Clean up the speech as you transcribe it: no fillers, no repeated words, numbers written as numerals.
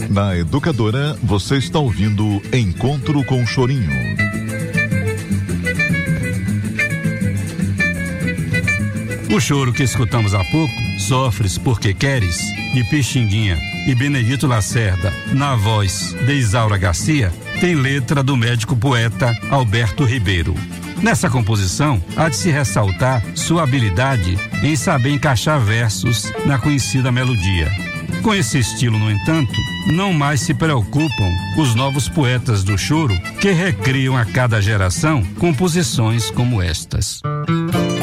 Na Educadora, você está ouvindo Encontro com Chorinho. O choro que escutamos há pouco, Sofres Porque Queres, de Pixinguinha e Benedito Lacerda, na voz de Isaura Garcia, tem letra do médico poeta Alberto Ribeiro. Nessa composição, há de se ressaltar sua habilidade em saber encaixar versos na conhecida melodia. Com esse estilo, no entanto, não mais se preocupam os novos poetas do choro que recriam a cada geração composições como estas.